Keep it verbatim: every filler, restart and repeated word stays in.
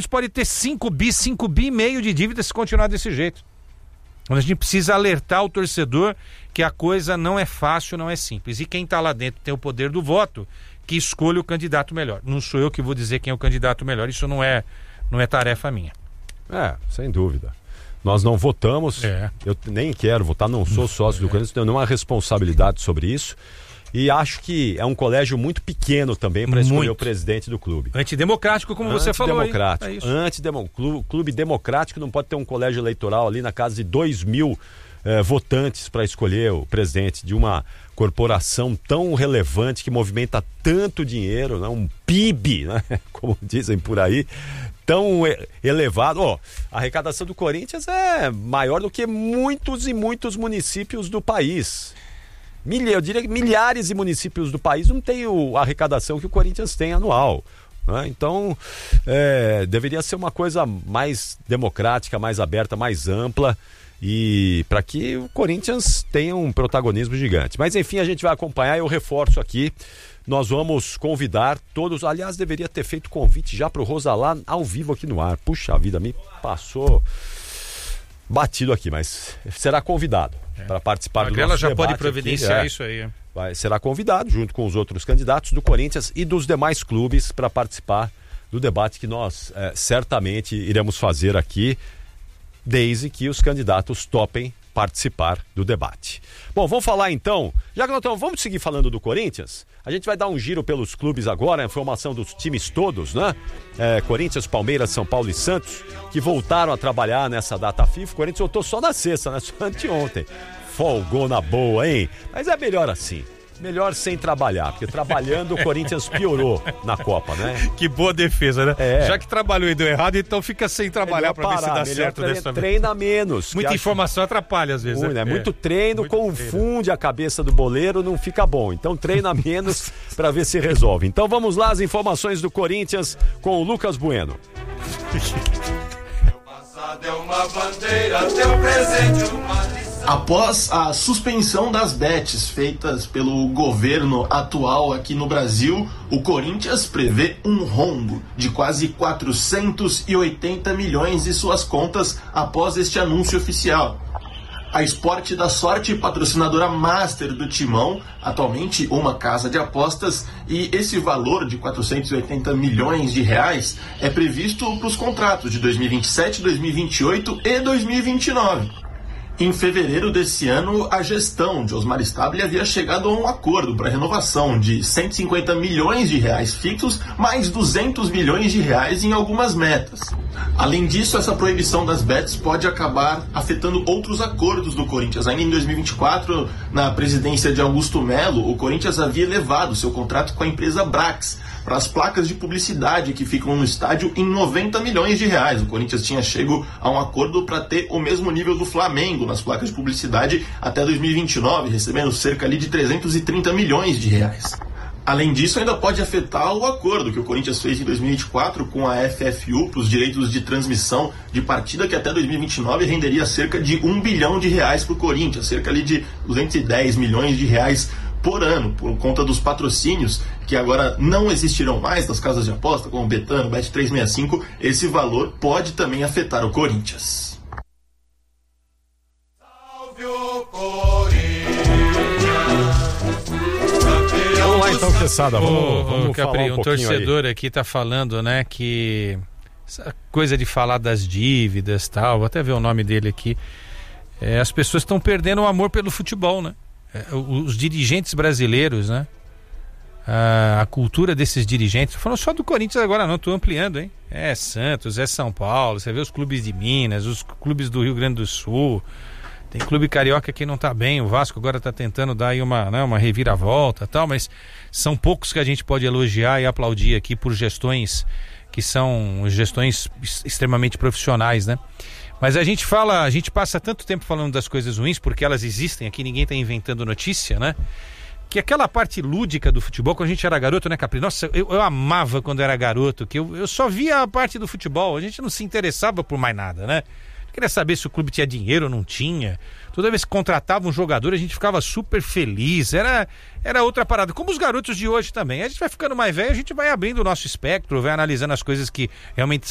pode ter cinco bi, cinco bi e meio de dívida se continuar desse jeito. Então a gente precisa alertar o torcedor que a coisa não é fácil, não é simples. E quem está lá dentro tem o poder do voto, que escolha o candidato melhor. Não sou eu que vou dizer quem é o candidato melhor, isso não é, não é tarefa minha. É, sem dúvida. Nós não votamos, é. eu nem quero votar, não sou sócio é. do Corinthians, tenho nenhuma responsabilidade sobre isso. E acho que é um colégio muito pequeno também para escolher o presidente do clube. Antidemocrático, como você falou. Antidemocrático. É Antidemo... Clube, clube democrático não pode ter um colégio eleitoral ali na casa de dois mil eh, votantes para escolher o presidente de uma corporação tão relevante que movimenta tanto dinheiro, né? Um P I B, né? Como dizem por aí, tão elevado. Oh, a arrecadação do Corinthians é maior do que muitos e muitos municípios do país. Milha, eu diria que milhares de municípios do país não têm o, a arrecadação que o Corinthians tem anual, né? Então é, deveria ser uma coisa mais democrática, mais aberta, mais ampla, e para que o Corinthians tenha um protagonismo gigante. Mas enfim, a gente vai acompanhar. Eu reforço aqui, nós vamos convidar todos. Aliás, deveria ter feito convite já para o Rosalá ao vivo aqui no ar. Puxa vida, me passou batido aqui, mas será convidado é. para participar do nosso debate. Ela já pode providenciar aqui, é. isso aí. É. Vai, será convidado junto com os outros candidatos do Corinthians e dos demais clubes para participar do debate que nós é, certamente iremos fazer aqui, desde que os candidatos topem participar do debate. Bom, vamos falar então, já que nós estamos, vamos seguir falando do Corinthians. A gente vai dar um giro pelos clubes agora, a informação dos times todos, né? É, Corinthians, Palmeiras, São Paulo e Santos, que voltaram a trabalhar nessa data FIFA. O Corinthians voltou só na sexta, né? Só anteontem. Folgou na boa, hein? Mas é melhor assim. Melhor sem trabalhar, porque trabalhando o Corinthians piorou na Copa, né? Que boa defesa, né? É. Já que trabalhou e deu errado, então fica sem trabalhar para ver se dá certo treina, dessa vez. Treina menos. Muita informação acha... atrapalha às vezes. Muito, né? É. Muito treino, Muito confunde treino. A cabeça do boleiro, não fica bom. Então treina menos para ver se resolve. Então vamos lá, as informações do Corinthians com o Lucas Bueno. Teu passado é uma bandeira, teu presente uma lição. Após a suspensão das bets feitas pelo governo atual aqui no Brasil, o Corinthians prevê um rombo de quase quatrocentos e oitenta milhões em suas contas após este anúncio oficial. A Esporte da Sorte, patrocinadora master do Timão, atualmente uma casa de apostas, e esse valor de quatrocentos e oitenta milhões de reais é previsto para os contratos de dois mil e vinte e sete, dois mil e vinte e oito e dois mil e vinte e nove. Em fevereiro desse ano, a gestão de Osmar Stabile havia chegado a um acordo para renovação de cento e cinquenta milhões de reais fixos, mais duzentos milhões de reais em algumas metas. Além disso, essa proibição das bets pode acabar afetando outros acordos do Corinthians. Ainda em dois mil e vinte e quatro, na presidência de Augusto Melo, o Corinthians havia elevado seu contrato com a empresa Brax para as placas de publicidade que ficam no estádio em noventa milhões de reais. O Corinthians tinha chego a um acordo para ter o mesmo nível do Flamengo nas placas de publicidade até dois mil e vinte e nove, recebendo cerca ali de trezentos e trinta milhões de reais. Além disso, ainda pode afetar o acordo que o Corinthians fez em dois mil e vinte e quatro com a F F U para os direitos de transmissão de partida, que até dois mil e vinte e nove renderia cerca de um bilhão de reais para o Corinthians, cerca ali de duzentos e dez milhões de reais por ano, por conta dos patrocínios que agora não existirão mais das casas de aposta, como Betano, Bet trezentos e sessenta e cinco. Esse valor pode também afetar o Corinthians. Salve o Corinthians! Vamos lá então, Quesada, vamos, Ô, vamos ô, falar Capri, um um pouquinho torcedor aí. aqui tá falando, né, que essa coisa de falar das dívidas e tal, vou até ver o nome dele aqui, é, as pessoas estão perdendo o amor pelo futebol, né? É, os dirigentes brasileiros, né? A, a cultura desses dirigentes, falando só do Corinthians agora não, tô ampliando, hein? É Santos, é São Paulo, você vê os clubes de Minas, os clubes do Rio Grande do Sul, tem clube carioca que não tá bem, o Vasco agora tá tentando dar aí uma, né, uma reviravolta e tal, mas são poucos que a gente pode elogiar e aplaudir aqui por gestões que são gestões extremamente profissionais, né? Mas a gente fala, a gente passa tanto tempo falando das coisas ruins, porque elas existem, aqui ninguém tá inventando notícia, né? Que aquela parte lúdica do futebol, quando a gente era garoto, né, Capri? Nossa, eu, eu amava quando era garoto, que eu, eu só via a parte do futebol, a gente não se interessava por mais nada, né? Eu queria saber se o clube tinha dinheiro ou não tinha. Toda vez que contratava um jogador, a gente ficava super feliz, era, era outra parada. Como os garotos de hoje também. A gente vai ficando mais velho, a gente vai abrindo o nosso espectro, vai analisando as coisas que realmente